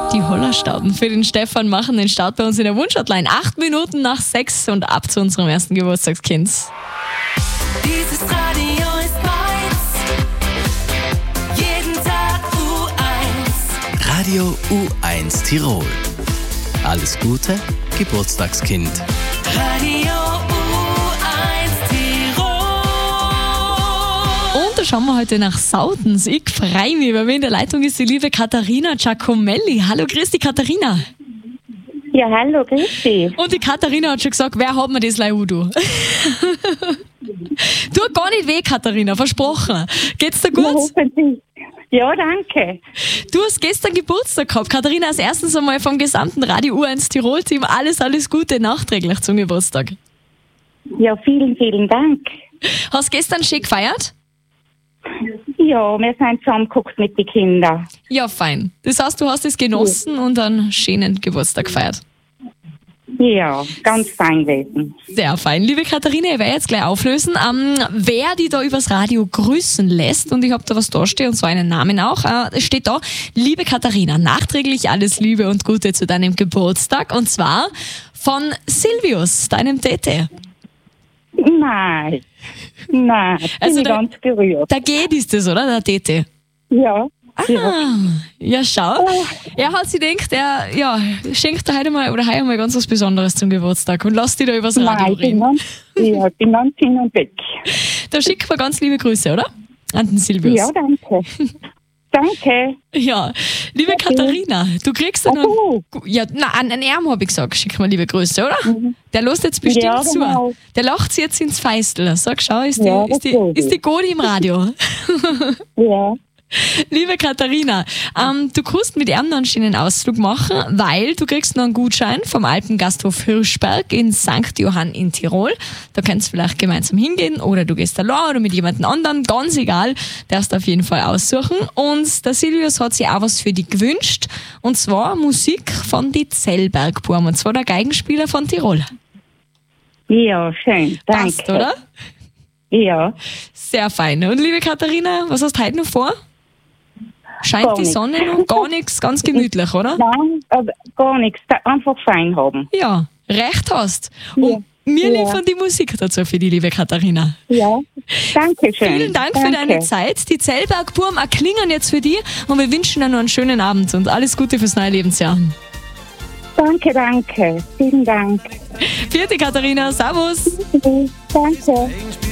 Die Hollerstauden für den Stefan machen den Start bei uns in der Wunschhotline. 8 Minuten nach 6 und ab zu unserem ersten Geburtstagskind. Dieses Radio ist meins. Jeden Tag U1. Radio U1 Tirol. Alles Gute, Geburtstagskind. Radio U1 Tirol. Und da schauen wir heute nach Sautens. Ich freue mich, weil mir in der Leitung ist die liebe Katharina Giacomelli. Hallo, grüß dich, Katharina. Ja, hallo, grüß dich. Und die Katharina hat schon gesagt, wer hat mir das du? Tut gar nicht weh, Katharina, versprochen. Geht's dir Ja, gut? hoffentlich. Ja, danke. Du hast gestern Geburtstag gehabt. Katharina, als erstens einmal vom gesamten Radio U1 Tirol-Team alles Gute nachträglich zum Geburtstag. Ja, vielen, vielen Dank. Hast gestern schön gefeiert? Ja, wir sind zusammengeguckt mit den Kindern. Ja, fein. Das heißt, du hast es genossen und einen schönen Geburtstag gefeiert. Ja, ganz fein gewesen. Sehr fein. Liebe Katharina, ich werde jetzt gleich auflösen, wer die da übers Radio grüßen lässt. Und ich habe da was da stehen, und zwar einen Namen auch. Es steht da, liebe Katharina, nachträglich alles Liebe und Gute zu deinem Geburtstag. Und zwar von Silvius, deinem Tete. Nein, bin Also ich ganz gerührt. Der geht ist das, oder? Der Tete. Ja, Ja, schau. Er hat sich gedacht, er schenkt dir heute mal ganz was Besonderes zum Geburtstag und lass dich da übers Radio ich bin reden. bin ganz hin und weg. Da schicken wir ganz liebe Grüße, oder? An den Silvius. Ja, danke. Danke. Ja, liebe Katharina, du kriegst dann an den Arm habe ich gesagt, schick mal liebe Grüße, oder? Der lässt jetzt bestimmt Ja, zu. genau. Der lacht sich jetzt ins Feistel. Sag, schau, ist Ja, die das Godi im Radio? Ja. Liebe Katharina, du kannst mit ihm noch einen schönen Ausflug machen, weil du kriegst noch einen Gutschein vom Alpengasthof Hirschberg in St. Johann in Tirol. Da kannst du vielleicht gemeinsam hingehen oder du gehst allein oder mit jemand anderem, ganz egal, darfst du auf jeden Fall aussuchen. Und der Silvius hat sich auch was für dich gewünscht, und zwar Musik von die Zellbergburm, und zwar der Geigenspieler von Tirol. Ja, schön. Danke. Passt, oder? Ja. Sehr fein. Und liebe Katharina, was hast du heute noch vor? Scheint Gar die nichts. Sonne noch? Gar nichts, ganz gemütlich, oder? Nein, aber gar nichts. Einfach fein haben. Ja, recht hast. Und wir Ja. liefern die Musik dazu für die liebe Katharina. Ja. Danke schön. Vielen Dank für deine Zeit. Die Zellbergburm erklingen jetzt für dich und wir wünschen dir noch einen schönen Abend und alles Gute fürs neue Lebensjahr. Danke. Vielen Dank. Vierte Katharina, servus. Danke.